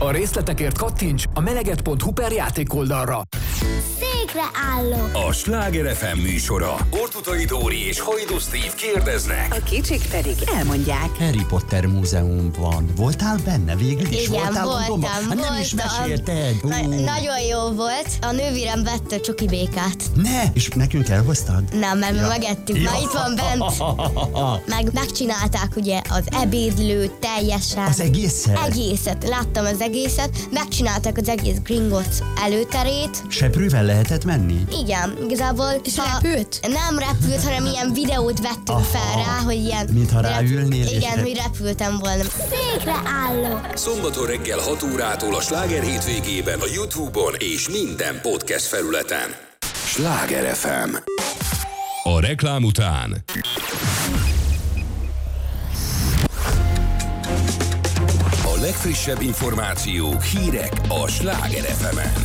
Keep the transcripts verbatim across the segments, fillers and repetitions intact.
A részletekért kattints a meleget pont hu per játékoldalra. Székre állok. A Sláger ef em műsora. Ortutai Dóri és Hajdú Steve kérdeznek. A kicsik pedig elmondják. Harry Potter múzeum van. Voltál benne végül is? Igen, voltál voltam, Londonban? Hát nem is mesélted. Na- nagyon jó volt. A nővérem vette a csoki békát. Ne! És nekünk elhoztad? Nem, mert ja. megettük. Ja. Már itt van bent. Meg megcsinálták ugye az ebédlőt teljesen. Az egészet? Egészet. Láttam az egészet. Megcsinálták az egész Gringotts előterét. Seprűvel lehetett menni? Igen, igazából... És repült? Nem repült, hanem ilyen videót vettünk Aha. fel rá, hogy ilyen... Mintha ráülnél. Igen, hogy repültem volna. Székre állok. Szombaton reggel hat órától a Sláger hétvégében a YouTube-on és minden podcast felületen. Sláger ef em. A reklám után. A legfrissebb információk, hírek a Sláger ef emen.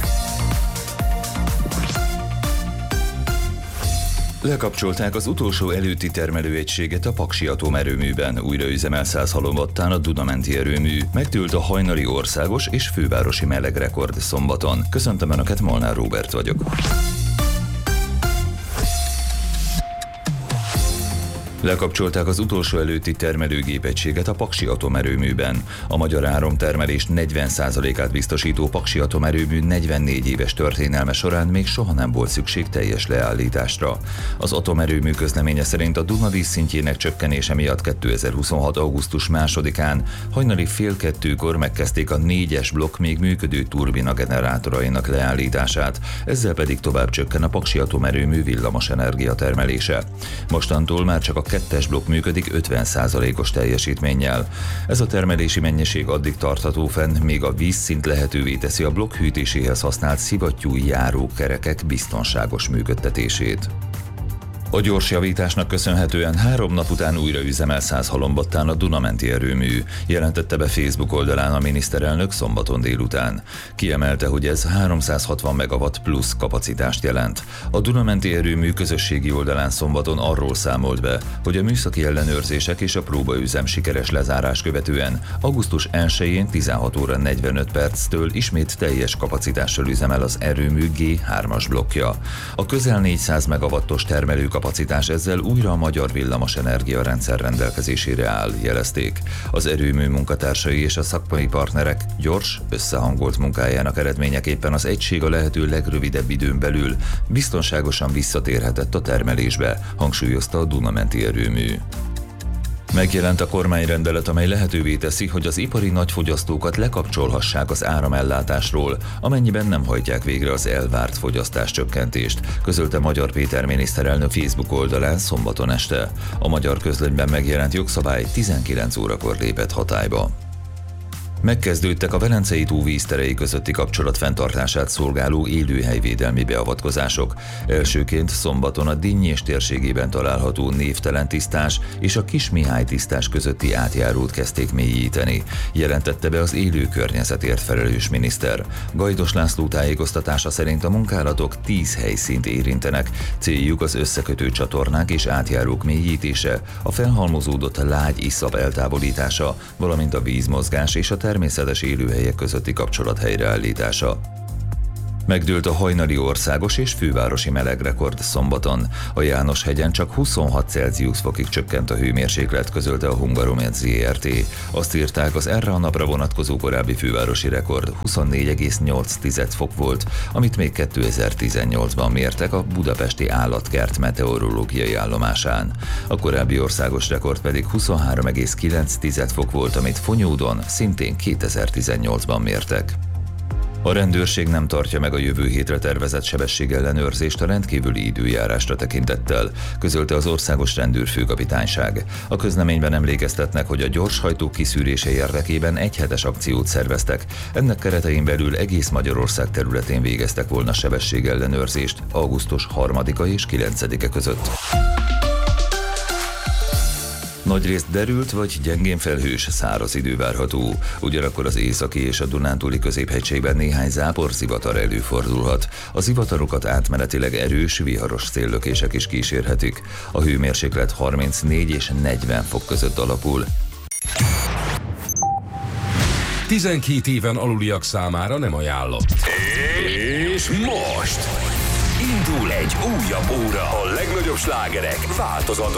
Lekapcsolták az utolsó előtti termelőegységet a Paksi atomerőműben. Újraüzemel száz halomwattán a Duna-menti erőmű. Megtűlt a hajnali országos és fővárosi melegrekord szombaton. Köszöntöm Önöket, Molnár Róbert vagyok. Lekapcsolták az utolsó előtti termelőgépegységet a Paksi atomerőműben. A magyar áramtermelés negyven százalékát biztosító Paksi atomerőmű negyvennégy éves történelme során még soha nem volt szükség teljes leállításra. Az atomerőmű közleménye szerint a Duna vízszintjének csökkenése miatt kétezer-huszonhat. augusztus másodikán hajnali fél kettőkor megkezdték a négyes blokk még működő turbina generátorainak leállítását, ezzel pedig tovább csökken a Paksi atomerőmű villamos energiatermelése. Mostantól már csak a kettes blokk működik ötven százalékos teljesítménnyel. Ez a termelési mennyiség addig tartható fenn, míg a vízszint lehetővé teszi a blokk hűtéséhez használt szivattyú járókerekek biztonságos működtetését. A gyors javításnak köszönhetően három nap után újra üzemel száz halomwattán a Duna-menti erőmű, jelentette be Facebook oldalán a miniszterelnök szombaton délután. Kiemelte, hogy ez háromszázhatvan megawatt plusz kapacitást jelent. A Duna-menti erőmű közösségi oldalán szombaton arról számolt be, hogy a műszaki ellenőrzések és a próbaüzem sikeres lezárás követően augusztus elsején tizenhat óra negyvenöt perctől ismét teljes kapacitással üzemel az erőmű gé hármas blokkja. A közel négyszáz megawattos termelő kapacitás ezzel újra a magyar villamos energiarendszer rendelkezésére áll, jelezték. Az erőmű munkatársai és a szakmai partnerek gyors, összehangolt munkájának eredményeképpen az egység a lehető legrövidebb időn belül biztonságosan visszatérhetett a termelésbe, hangsúlyozta a Duna-menti erőmű. Megjelent a kormányrendelet, amely lehetővé teszi, hogy az ipari nagyfogyasztókat lekapcsolhassák az áramellátásról, amennyiben nem hajtják végre az elvárt fogyasztáscsökkentést, közölte Magyar Péter miniszterelnök Facebook oldalán szombaton este. A magyar közlönyben megjelent jogszabály tizenkilenc órakor lépett hatályba. Megkezdődtek a Velencei tó vízterei közötti kapcsolat fenntartását szolgáló élőhelyvédelmi beavatkozások. Elsőként szombaton a Dinnyés térségében található Névtelen tisztás és a Kismihály tisztás közötti átjárót kezdték mélyíteni, jelentette be az élő környezetért felelős miniszter. Gajdos László tájékoztatása szerint a munkálatok tíz helyszínt érintenek, céljuk az összekötő csatornák és átjárók mélyítése, a felhalmozódott lágy iszap eltávolítása, valamint a vízmozgás és a természetes élőhelyek közötti kapcsolat helyreállítása. Megdőlt a hajnali országos és fővárosi melegrekord szombaton. A János-hegyen csak huszonhat Celsius fokig csökkent a hőmérséklet, közölte a Hungaromed zé er té. Azt írták, az erre a napra vonatkozó korábbi fővárosi rekord huszonnégy egész nyolc fok volt, amit még kétezer-tizennyolcban mértek a budapesti állatkert meteorológiai állomásán. A korábbi országos rekord pedig huszonhárom egész kilenc fok volt, amit Fonyódon szintén kétezer-tizennyolcban mértek. A rendőrség nem tartja meg a jövő hétre tervezett sebességellenőrzést a rendkívüli időjárásra tekintettel, közölte az országos rendőrfőkapitányság. A közleményben emlékeztetnek, hogy a gyorshajtók kiszűrése érdekében egyhetes akciót szerveztek. Ennek keretein belül egész Magyarország területén végeztek volna sebességellenőrzést augusztus harmadika és kilencedike között. Nagyrészt derült vagy gyengén felhős száraz idő várható, ugyanakkor az északi és a Dunántúli középhegységben néhány záporzivatar előfordulhat. A zivatarokat átmenetileg erős, viharos széllökések is kísérhetik. A hőmérséklet harmincnégy és negyven fok között alakul. tizenkét éven aluliak számára nem ajánlott. És most indul egy újabb óra. A legnagyobb slágerek változatos